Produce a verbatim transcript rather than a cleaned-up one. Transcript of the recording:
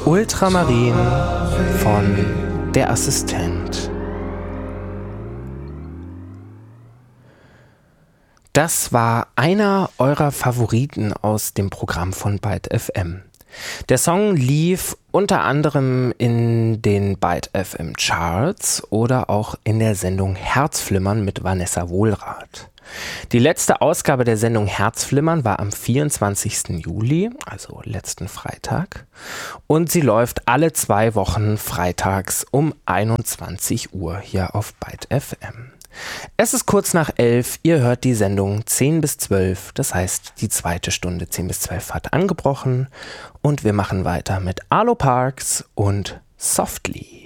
Ultramarin von Der Assistent. Das war einer eurer Favoriten aus dem Programm von Byte F M. Der Song lief unter anderem in den Byte F M Charts oder auch in der Sendung Herzflimmern mit Vanessa Wohlrath. Die letzte Ausgabe der Sendung Herzflimmern war am vierundzwanzigsten Juli, also letzten Freitag. Und sie läuft alle zwei Wochen freitags um einundzwanzig Uhr hier auf Byte F M. Es ist kurz nach elf, ihr hört die Sendung zehn bis zwölf, das heißt die zweite Stunde zehn bis zwölf hat angebrochen und wir machen weiter mit Arlo Parks und Softly.